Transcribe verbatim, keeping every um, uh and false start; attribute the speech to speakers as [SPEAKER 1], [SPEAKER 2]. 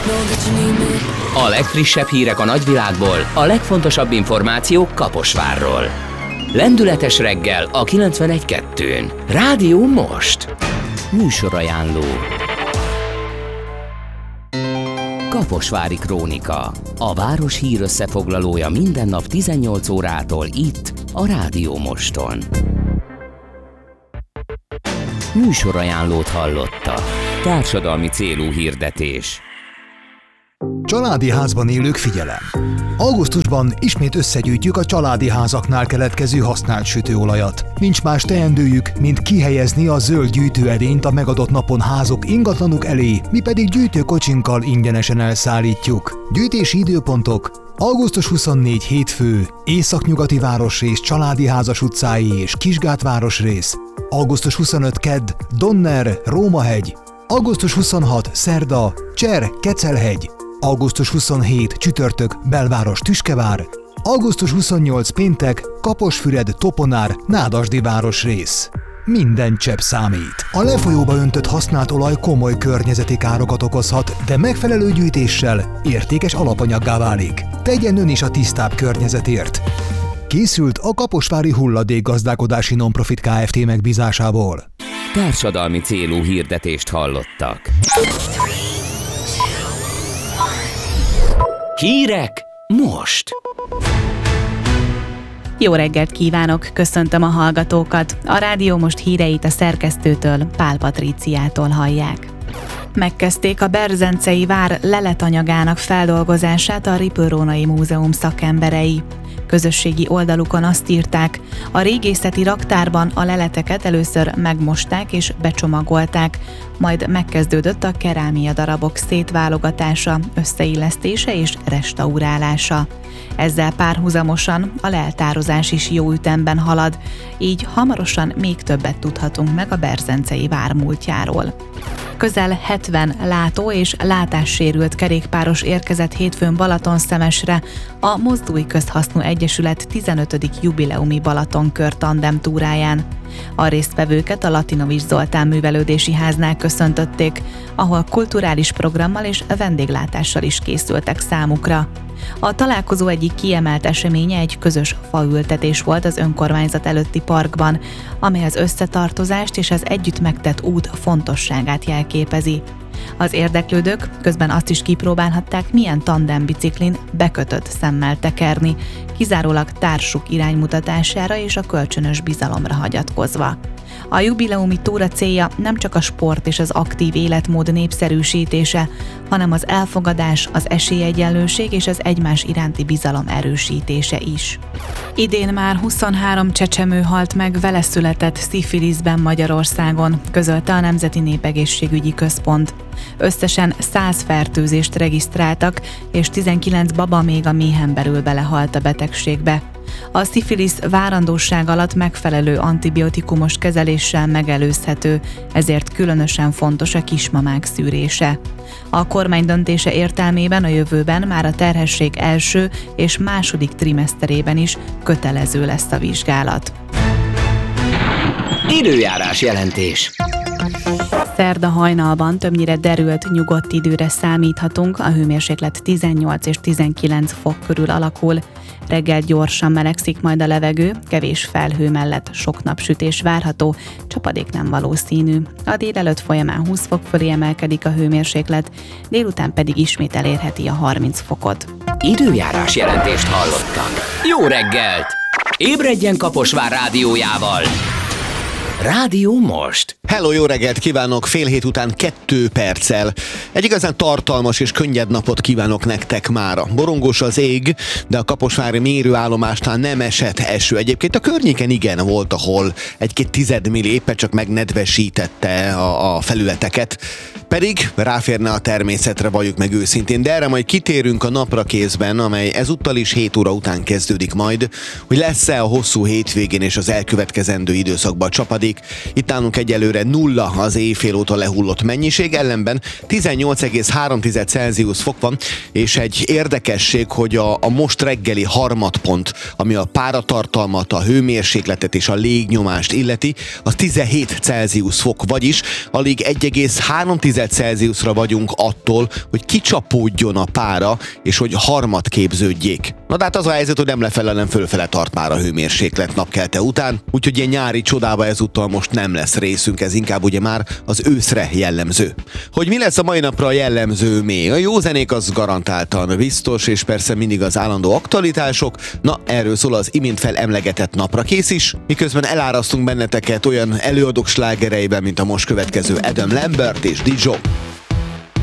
[SPEAKER 1] A legfrissebb hírek a nagyvilágból, a legfontosabb információk Kaposvárról. Lendületes reggel a kilencvenegy kettőn. Rádió Most. Műsorajánló. Kaposvári Krónika. A város hírösszefoglalója minden nap tizennyolc órától itt, a Rádió Moston. Műsorajánlót hallotta. Társadalmi célú hirdetés.
[SPEAKER 2] Családi házban élők, figyelem! Augusztusban ismét összegyűjtjük a családi házaknál keletkező használt sütőolajat. Nincs más teendőjük, mint kihelyezni a zöld gyűjtőedényt a megadott napon házok ingatlanuk elé, mi pedig gyűjtőkocsinkkal ingyenesen elszállítjuk. Gyűjtési időpontok: augusztus huszonnégy hétfő, Északnyugati városrész Családi házas utcái és Kisgát városrész. augusztus huszonöt kedd, Donner, Rómahegy. augusztus huszonhat szerda, Cser, Kecelhegy. augusztus huszonhét csütörtök, Belváros, Tüskevár. augusztus huszonnyolc péntek, Kaposfüred, Toponár, Nádasdi városrész. Minden csepp számít. A lefolyóba öntött használt olaj komoly környezeti károkat okozhat, de megfelelő gyűjtéssel értékes alapanyaggá válik. Tegyen ön is a tisztább környezetért. Készült a Kaposvári Hulladékgazdálkodási Nonprofit Kft. Megbízásából.
[SPEAKER 1] Társadalmi célú hirdetést hallottak. Hírek most!
[SPEAKER 3] Jó reggelt kívánok, köszöntöm a hallgatókat. A Rádió Most híreit a szerkesztőtől, Pál Patríciától hallják. Megkezdték a Berzencei vár leletanyagának feldolgozását a Ripőrónai Múzeum szakemberei. Közösségi oldalukon azt írták, a régészeti raktárban a leleteket először megmosták és becsomagolták, majd megkezdődött a kerámia darabok szétválogatása, összeillesztése és restaurálása. Ezzel párhuzamosan a leltározás is jó ütemben halad, így hamarosan még többet tudhatunk meg a berzencei vár múltjáról. Közel hetven látó- és látássérült kerékpáros érkezett hétfőn Balatonszemesre a Mozdulj Közhasznú Egyesület tizenötödik jubileumi Balatonkör tandem túráján. A résztvevőket a Latinovics Zoltán Művelődési Háznál köszöntötték, ahol kulturális programmal és vendéglátással is készültek számukra. A találkozó egyik kiemelt eseménye egy közös faültetés volt az önkormányzat előtti parkban, amely az összetartozást és az együtt megtett út fontosságát jelképezi. Az érdeklődők közben azt is kipróbálhatták, milyen tandembiciklin bekötött szemmel tekerni, kizárólag társuk iránymutatására és a kölcsönös bizalomra hagyatkozva. A jubileumi túra célja nem csak a sport és az aktív életmód népszerűsítése, hanem az elfogadás, az esélyegyenlőség és az egymás iránti bizalom erősítése is. Idén már huszonhárom csecsemő halt meg vele született szifiliszben Magyarországon, közölte a Nemzeti Népegészségügyi Központ. Összesen száz fertőzést regisztráltak, és tizenkilenc baba még a méhen belül belehalt a betegségbe. A szifilisz várandóság alatt megfelelő antibiotikumos kezeléssel megelőzhető, ezért különösen fontos a kismamák szűrése. A kormány döntése értelmében a jövőben már a terhesség első és második trimeszterében is kötelező lesz a vizsgálat.
[SPEAKER 1] Időjárás jelentés.
[SPEAKER 3] Szerda hajnalban többnyire derült, nyugodt időre számíthatunk, a hőmérséklet tizennyolc és tizenkilenc fok körül alakul. Reggel gyorsan melegszik majd a levegő, kevés felhő mellett sok napsütés várható, csapadék nem valószínű. A délelőtt folyamán húsz fok fölé emelkedik a hőmérséklet, délután pedig ismét elérheti a harminc fokot.
[SPEAKER 1] Időjárás jelentést hallottak. Jó reggelt! Ébredjen Kaposvár rádiójával! Rádió Most.
[SPEAKER 4] Hello, jó reggelt kívánok, fél hét után kettő perccel. Egy igazán tartalmas és könnyed napot kívánok nektek mára. Borongós az ég, de a kaposvári mérőállomásnál nem esett eső. Egyébként a környéken igen volt, ahol egy-két tizedmilli éppen csak megnedvesítette a, a felületeket. Pedig ráférne a természetre, valljuk meg őszintén, de erre majd kitérünk a napra kézben, amely ezúttal is hét óra után kezdődik majd, hogy lesz-e a hosszú hétvégén és az elkövetkezendő időszakban csapadék. Itt nálunk egyelőre nulla az éjfél óta lehullott mennyiség, ellenben tizennyolc egész három Celsius fok van, és egy érdekesség, hogy a, a most reggeli harmadpont, ami a páratartalmat, a hőmérsékletet és a légnyomást illeti, az tizenhét Celsius fok, vagyis alig egy egész három Celsiusra vagyunk attól, hogy kicsapódjon a pára, és hogy harmad képződjék. Na de hát az a helyzet, hogy nem lefele, nem fölfele tart már a hőmérséklet napkelte után, úgyhogy ilyen nyári csodába ezúttal most nem lesz részünk, ez inkább ugye már az őszre jellemző. Hogy mi lesz a mai napra jellemző még? A jó zenék az garantáltan biztos, és persze mindig az állandó aktualitások. Na, erről szól az imént felemlegetett napra kész is, miközben elárasztunk benneteket olyan előadók slágereiben, mint a most következő Adam Lambert és Dijo.